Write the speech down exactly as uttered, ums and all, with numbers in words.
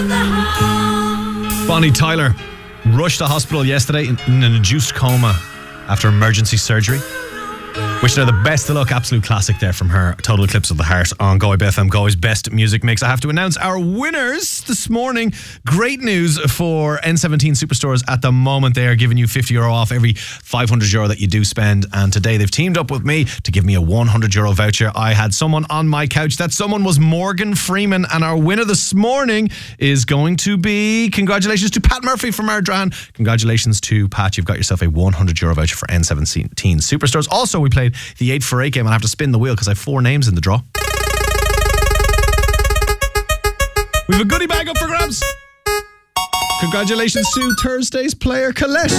Bonnie Tyler rushed to hospital yesterday in an induced coma after emergency surgery. Wishing her the best of luck. Absolute classic there from her. Total Eclipse of the Heart on Galway F M, Galway's best music mix. I have to announce our winners this morning. Great news for N seventeen Superstores at the moment. They are giving you fifty euro off every five hundred euro that you do spend. And today they've teamed up with me to give me a one hundred euro voucher. I had someone on my couch. That someone was Morgan Freeman. And our winner this morning is going to be, congratulations to Pat Murphy from Ardran. Congratulations to Pat. You've got yourself a one hundred euro voucher for N seventeen Superstores. Also, we played the eight for eight game. I'll have to spin the wheel because I have four names in the draw. We have a goodie bag up for grabs. Congratulations to Thursday's player, Colette.